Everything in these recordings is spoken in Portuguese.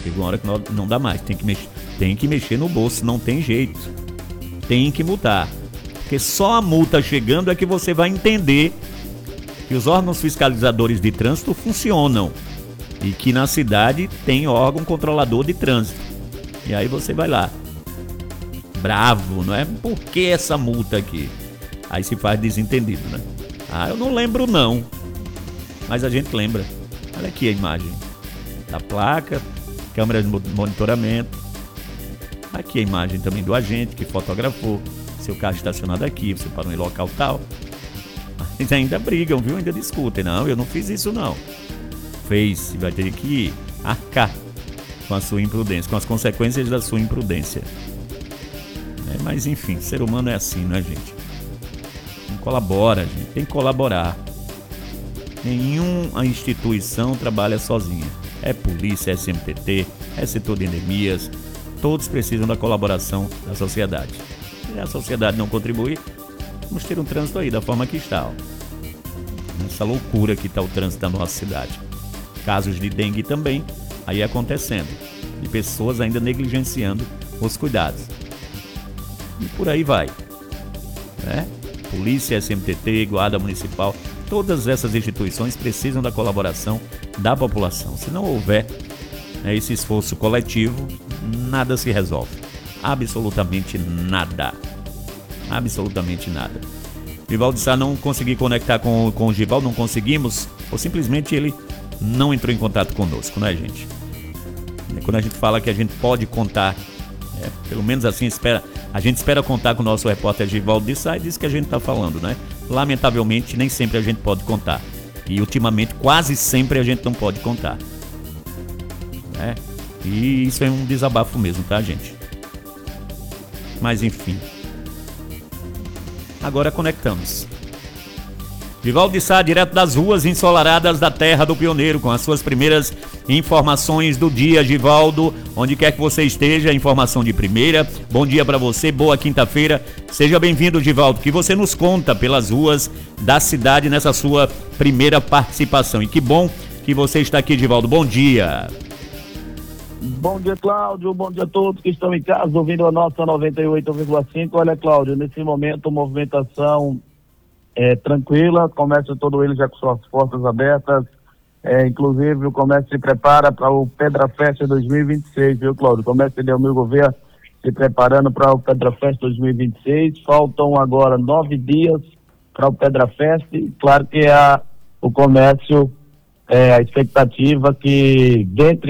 Chega uma hora que não dá mais, tem que mexer no bolso, não tem jeito. Tem que mudar. Porque só a multa chegando é que você vai entender que os órgãos fiscalizadores de trânsito funcionam e que na cidade tem órgão controlador de trânsito. E aí você vai lá, bravo, não é? Por que essa multa aqui? Aí se faz desentendido, né? Ah, eu não lembro não, mas a gente lembra. Olha aqui a imagem da placa, câmera de monitoramento. Aqui a imagem também do agente que fotografou. Seu carro estacionado aqui, você parou em local tal. Mas ainda brigam, viu? Ainda discutem. Não, eu não fiz isso não. Fez, e vai ter que arcar com a sua imprudência, com as consequências da sua imprudência. Mas enfim, ser humano é assim, não é, gente? Não colabora, gente. Tem que colaborar. Nenhuma instituição trabalha sozinha. É polícia, é SMTT, é setor de endemias. Todos precisam da colaboração da sociedade. Se a sociedade não contribuir, vamos ter um trânsito aí da forma que está. Essa loucura que está o trânsito da nossa cidade. Casos de dengue também aí acontecendo. E pessoas ainda negligenciando os cuidados. E por aí vai. Polícia, SMTT, Guarda Municipal, todas essas instituições precisam da colaboração da população. Se não houver esse esforço coletivo, nada se resolve. Absolutamente nada. Absolutamente nada. Givaldo Sá, não consegui conectar com o Givaldo, não conseguimos, ou simplesmente ele não entrou em contato conosco, né, gente? Quando a gente fala que a gente pode contar, pelo menos assim, a gente espera contar com o nosso repórter Givaldo Sá, e diz que a gente está falando, né? Lamentavelmente, nem sempre a gente pode contar. E ultimamente, quase sempre a gente não pode contar. E isso é um desabafo mesmo, tá, gente? Mas enfim. Agora conectamos. Givaldo Sá, direto das ruas ensolaradas da Terra do Pioneiro, com as suas primeiras informações do dia, Givaldo. Onde quer que você esteja, informação de primeira. Bom dia para você, boa quinta-feira. Seja bem-vindo, Givaldo. Que você nos conta pelas ruas da cidade nessa sua primeira participação. E que bom que você está aqui, Givaldo. Bom dia. Bom dia, Cláudio. Bom dia a todos que estão em casa ouvindo a nossa 98,5. Olha, Cláudio, nesse momento, movimentação tranquila, o comércio todo ele já com suas portas abertas, inclusive o comércio se prepara para o Pedra Fest 2026, viu, Cláudio? O comércio de Delmiro Gouveia se preparando para o Pedra Fest 2026, faltam agora 9 dias para o Pedra Fest, e claro que o comércio, a expectativa que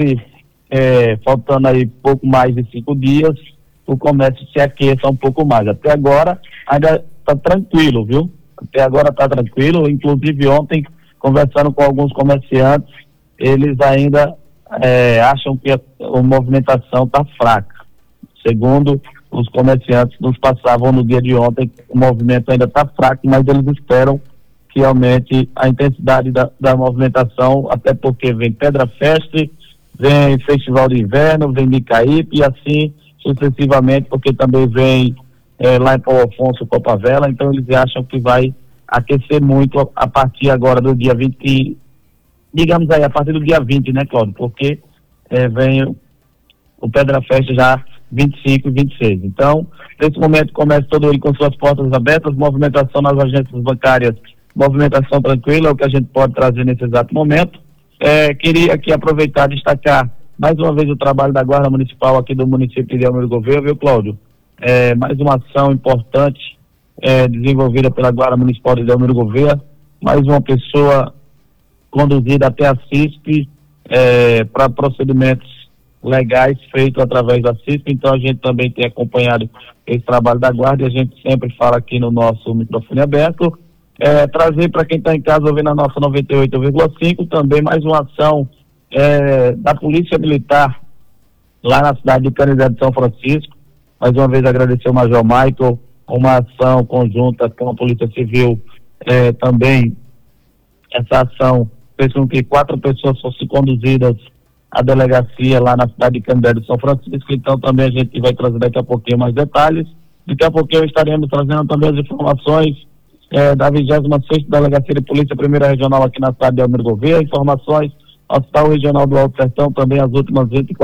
faltando aí pouco mais de 5 dias, o comércio se aqueça um pouco mais. Até agora ainda está tranquilo, viu? Até agora está tranquilo, inclusive ontem, conversando com alguns comerciantes, eles ainda acham que a movimentação está fraca. Segundo os comerciantes nos passavam no dia de ontem, o movimento ainda está fraco, mas eles esperam que aumente a intensidade da movimentação, até porque vem Pedra Fest, vem Festival de Inverno, vem Micaípe e assim sucessivamente, porque também vem lá em Paulo Afonso, Copavela, então eles acham que vai aquecer muito a partir agora do dia 20, digamos aí, a partir do dia 20, né, Cláudio? Porque vem o Pedra Fest já 25 e 26. Então, nesse momento, começa todo ele com suas portas abertas, movimentação nas agências bancárias, movimentação tranquila, é o que a gente pode trazer nesse exato momento. Queria aqui aproveitar e destacar mais uma vez o trabalho da Guarda Municipal aqui do município de Delmiro Gouveia, viu, Cláudio? Mais uma ação importante desenvolvida pela Guarda Municipal de Delmiro Gouveia, mais uma pessoa conduzida até a CISP para procedimentos legais feitos através da CISP. Então a gente também tem acompanhado esse trabalho da Guarda e a gente sempre fala aqui no nosso microfone aberto. Trazer para quem está em casa ouvindo a nossa 98,5 também mais uma ação da Polícia Militar lá na cidade de Canindé de São Francisco. Mais uma vez agradecer ao Major Michael, uma ação conjunta com a Polícia Civil, também essa ação fez com que 4 pessoas fossem conduzidas à delegacia lá na cidade de Canindé de São Francisco. Então também a gente vai trazer daqui a pouquinho mais detalhes. Daqui a pouquinho estaremos trazendo também as informações da 26ª Delegacia de Polícia Primeira Regional aqui na cidade de Delmiro Gouveia, informações ao Hospital Regional do Alto Sertão, também as últimas 24